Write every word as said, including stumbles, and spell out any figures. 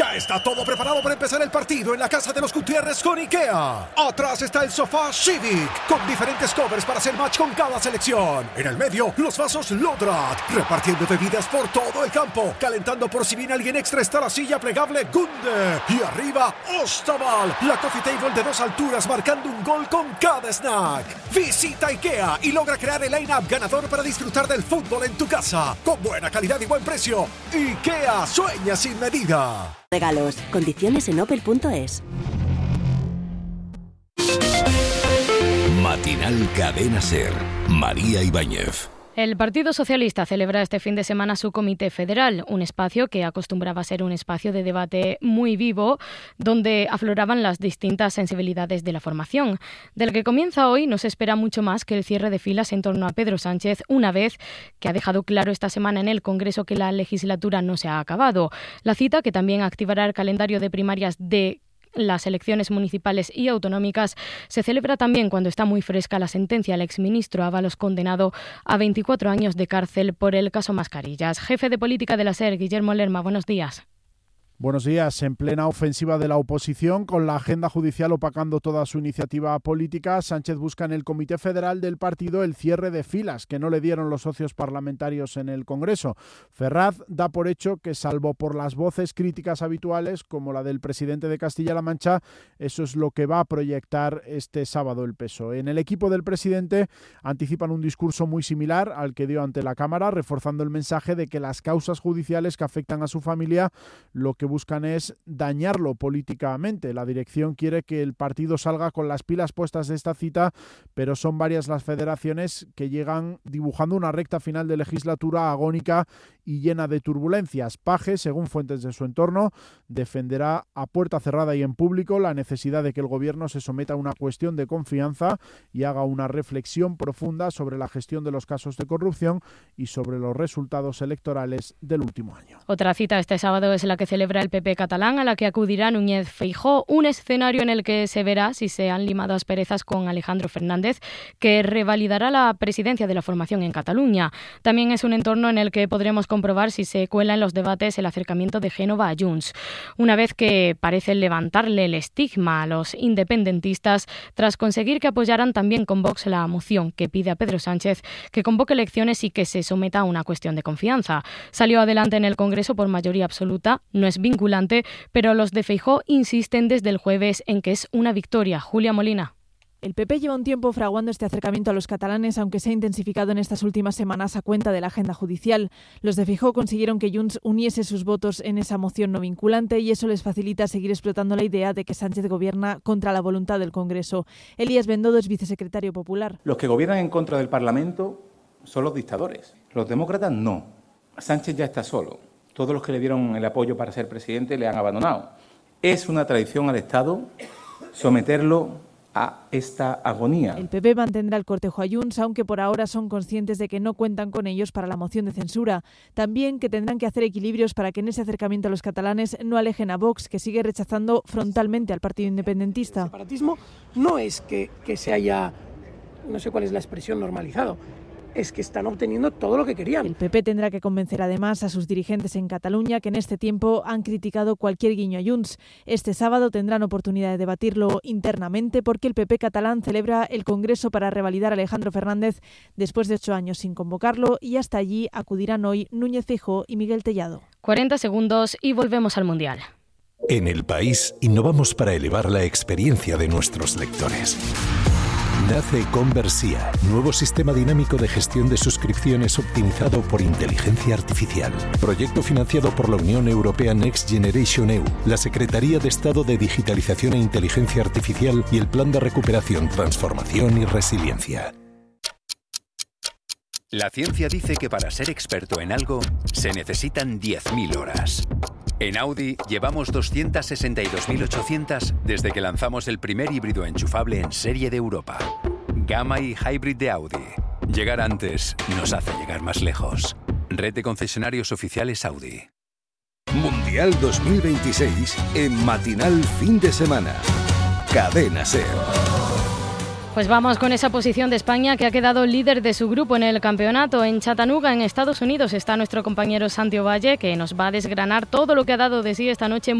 Ya está todo preparado para empezar el partido en la casa de los Gutiérrez con IKEA. Atrás está el sofá Civic, con diferentes covers para hacer match con cada selección. En el medio, los vasos Lodrat, repartiendo bebidas por todo el campo. Calentando por si viene alguien extra está la silla plegable Gunde. Y arriba, Ostaval, la coffee table de dos alturas marcando un gol con cada snack. Visita IKEA y logra crear el line-up ganador para disfrutar del fútbol en tu casa. Con buena calidad y buen precio. IKEA, sueña sin medida. Regalos. Condiciones en opel punto es. Matinal Cadena Ser. María Ibáñez. El Partido Socialista celebra este fin de semana su Comité Federal, un espacio que acostumbraba a ser un espacio de debate muy vivo, donde afloraban las distintas sensibilidades de la formación. Del que comienza hoy no se espera mucho más que el cierre de filas en torno a Pedro Sánchez, una vez que ha dejado claro esta semana en el Congreso que la legislatura no se ha acabado. La cita, que también activará el calendario de primarias de las elecciones municipales y autonómicas, se celebra también cuando está muy fresca la sentencia al exministro Ábalos, condenado a veinticuatro años de cárcel por el caso Mascarillas. Jefe de política de la SER, Guillermo Lerma, buenos días. Buenos días. En plena ofensiva de la oposición, con la agenda judicial opacando toda su iniciativa política, Sánchez busca en el Comité Federal del partido el cierre de filas que no le dieron los socios parlamentarios en el Congreso. Ferraz da por hecho que, salvo por las voces críticas habituales, como la del presidente de Castilla-La Mancha, eso es lo que va a proyectar este sábado el P S O E. En el equipo del presidente anticipan un discurso muy similar al que dio ante la Cámara, reforzando el mensaje de que las causas judiciales que afectan a su familia lo que buscan es dañarlo políticamente. La dirección quiere que el partido salga con las pilas puestas de esta cita, pero son varias las federaciones que llegan dibujando una recta final de legislatura agónica y llena de turbulencias. Page, según fuentes de su entorno, defenderá a puerta cerrada y en público la necesidad de que el gobierno se someta a una cuestión de confianza y haga una reflexión profunda sobre la gestión de los casos de corrupción y sobre los resultados electorales del último año. Otra cita este sábado es la que celebra el P P catalán, a la que acudirá Núñez Feijóo, un escenario en el que se verá si se han limado asperezas con Alejandro Fernández, que revalidará la presidencia de la formación en Cataluña. También es un entorno en el que podremos comprobar si se cuela en los debates el acercamiento de Génova a Junts, una vez que parece levantarle el estigma a los independentistas tras conseguir que apoyaran también con Vox la moción que pide a Pedro Sánchez que convoque elecciones y que se someta a una cuestión de confianza. Salió adelante en el Congreso por mayoría absoluta, no es vinculante, pero los de Feijóo insisten desde el jueves en que es una victoria. Julia Molina. El P P lleva un tiempo fraguando este acercamiento a los catalanes, aunque se ha intensificado en estas últimas semanas a cuenta de la agenda judicial. Los de Feijóo consiguieron que Junts uniese sus votos en esa moción no vinculante y eso les facilita seguir explotando la idea de que Sánchez gobierna contra la voluntad del Congreso. Elías Bendodo es vicesecretario popular. Los que gobiernan en contra del Parlamento son los dictadores. Los demócratas no. Sánchez ya está solo. Todos los que le dieron el apoyo para ser presidente le han abandonado. Es una traición al Estado someterlo a esta agonía. El P P mantendrá el cortejo a Junts, aunque por ahora son conscientes de que no cuentan con ellos para la moción de censura. También que tendrán que hacer equilibrios para que en ese acercamiento a los catalanes no alejen a Vox, que sigue rechazando frontalmente al partido independentista. El separatismo no es que, que se haya, no sé cuál es la expresión, normalizado. Es que están obteniendo todo lo que querían. El P P tendrá que convencer además a sus dirigentes en Cataluña, que en este tiempo han criticado cualquier guiño a Junts. Este sábado tendrán oportunidad de debatirlo internamente porque el P P catalán celebra el Congreso para revalidar a Alejandro Fernández después de ocho años sin convocarlo, y hasta allí acudirán hoy Núñez Feijóo y Miguel Tellado. cuarenta segundos y volvemos al Mundial. En El País innovamos para elevar la experiencia de nuestros lectores. Nace Conversia, nuevo sistema dinámico de gestión de suscripciones optimizado por inteligencia artificial. Proyecto financiado por la Unión Europea Next Generation E U, la Secretaría de Estado de Digitalización e Inteligencia Artificial y el Plan de Recuperación, Transformación y Resiliencia. La ciencia dice que para ser experto en algo se necesitan diez mil horas. En Audi llevamos doscientas sesenta y dos mil ochocientas desde que lanzamos el primer híbrido enchufable en serie de Europa. Gamma y Hybrid de Audi. Llegar antes nos hace llegar más lejos. Red de concesionarios oficiales Audi. Mundial dos mil veintiséis en Matinal Fin de Semana. Cadena Ser. Pues vamos con esa posición de España, que ha quedado líder de su grupo en el campeonato. En Chattanooga, en Estados Unidos, está nuestro compañero Santi Ovalle, que nos va a desgranar todo lo que ha dado de sí esta noche.